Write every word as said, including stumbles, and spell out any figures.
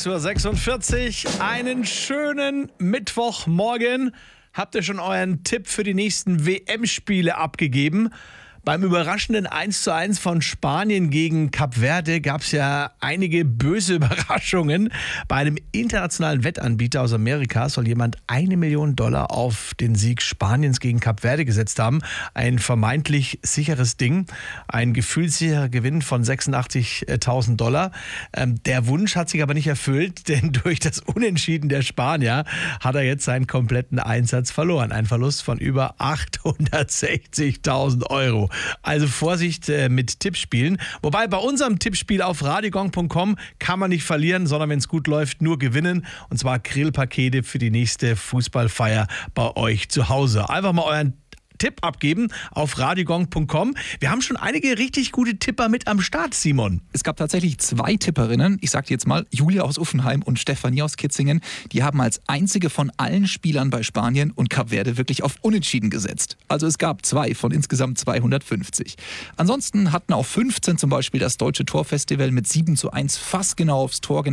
Uhr sechsundvierzig. Einen schönen Mittwochmorgen. Habt ihr schon euren Tipp für die nächsten W M-Spiele abgegeben? Beim überraschenden eins zu eins von Spanien gegen Kap Verde gab es ja einige böse Überraschungen. Bei einem internationalen Wettanbieter aus Amerika soll jemand eine Million Dollar auf den Sieg Spaniens gegen Kap Verde gesetzt haben. Ein vermeintlich sicheres Ding. Ein gefühlssicherer Gewinn von sechsundachtzigtausend Dollar. Ähm, der Wunsch hat sich aber nicht erfüllt, denn durch das Unentschieden der Spanier hat er jetzt seinen kompletten Einsatz verloren. Ein Verlust von über achthundertsechzigtausend Euro. Also Vorsicht äh, mit Tippspielen. Wobei bei unserem Tippspiel auf radiogong punkt com kann man nicht verlieren, sondern wenn es gut läuft, nur gewinnen. Und zwar Grillpakete für die nächste Fußballfeier bei euch zu Hause. Einfach mal euren Tipp abgeben auf radiogong punkt com. Wir haben schon einige richtig gute Tipper mit am Start, Simon. Es gab tatsächlich zwei Tipperinnen. Ich sage dir jetzt mal, Julia aus Uffenheim und Stefanie aus Kitzingen. Die haben als einzige von allen Spielern bei Spanien und Kap Verde wirklich auf Unentschieden gesetzt. Also es gab zwei von insgesamt zweihundertfünfzig. Ansonsten hatten auch fünfzehn zum Beispiel das Deutsche Torfestival mit sieben zu eins fast genau aufs Tor